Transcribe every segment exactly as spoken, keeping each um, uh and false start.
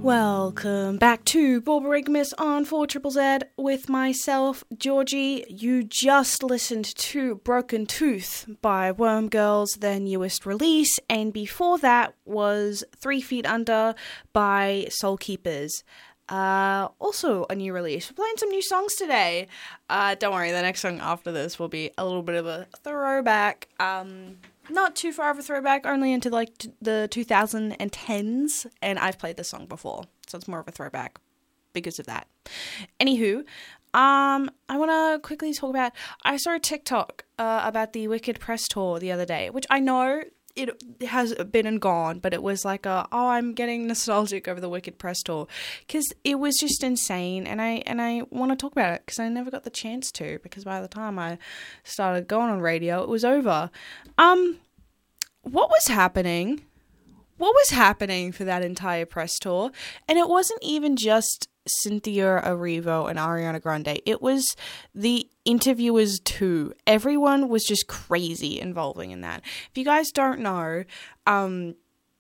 Welcome back to Borborygmus on four triple Z with myself, Georgie. You just listened to Broken Tooth by Worm Girls, their newest release, and before that was Three Feet Under by Soul Keepers. Uh, also a new release. We're playing some new songs today. Uh, don't worry, the next song after this will be a little bit of a throwback. Um... Not too far of a throwback, only into like t- the two thousand tens, and I've played this song before, so it's more of a throwback because of that. Anywho, um, I want to quickly talk about, I saw a TikTok uh, about the Wicked press tour the other day, which I know it has been and gone, but it was like a, oh, I'm getting nostalgic over the Wicked press tour, because it was just insane, and I and I want to talk about it, because I never got the chance to, because by the time I started going on radio, it was over. Um, what was happening? What was happening for that entire press tour? And it wasn't even just Cynthia Erivo and Ariana Grande. It was the interviewers too. Everyone was just crazy involving in that. If you guys don't know, um,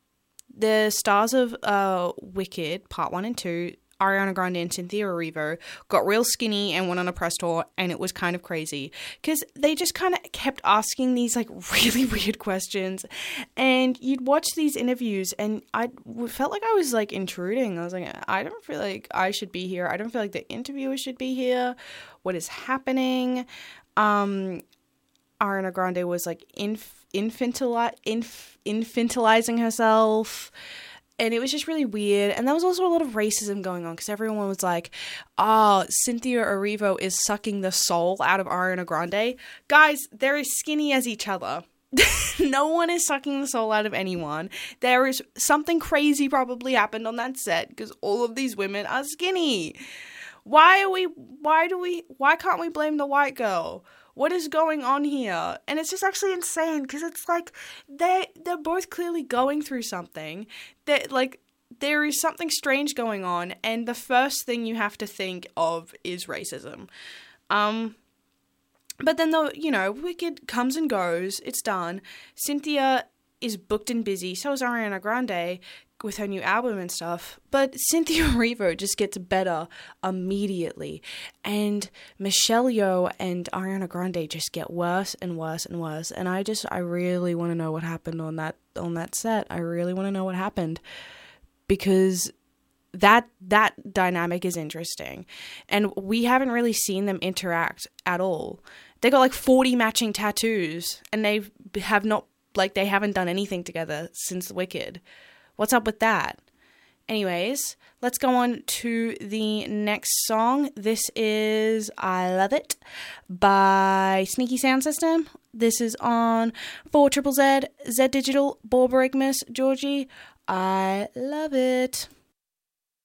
the stars of uh, Wicked Part one and two, Ariana Grande and Cynthia Erivo, got real skinny and went on a press tour, and it was kind of crazy because they just kind of kept asking these like really weird questions, and you'd watch these interviews and I felt like I was like intruding. I was like, I don't feel like I should be here. I don't feel like the interviewer should be here. What is happening? Um, Ariana Grande was like inf- infantili- inf- infantilizing herself. And it was just really weird. And there was also a lot of racism going on because everyone was like, oh, Cynthia Erivo is sucking the soul out of Ariana Grande. Guys, they're as skinny as each other. No one is sucking the soul out of anyone. There is something crazy probably happened on that set because all of these women are skinny. Why are we, why do we, why can't we blame the white girl? What is going on here? And it's just actually insane because it's like they they're both clearly going through something. That like there is something strange going on, and the first thing you have to think of is racism. Um, but then the you know Wicked comes and goes. It's done. Cynthia is booked and busy. So is Ariana Grande with her new album and stuff, but Cynthia Erivo just gets better immediately, and Michelle Yeoh and Ariana Grande just get worse and worse and worse, and I just I really want to know what happened on that on that set. I really want to know what happened, because that that dynamic is interesting, and we haven't really seen them interact at all. They got like forty matching tattoos, and they have not like they haven't done anything together since Wicked. What's up with that? Anyways, let's go on to the next song. This is I Love It by Sneaky Sound System. This is on four triple Z, Z Digital, Borborygmus, Georgie. I love it.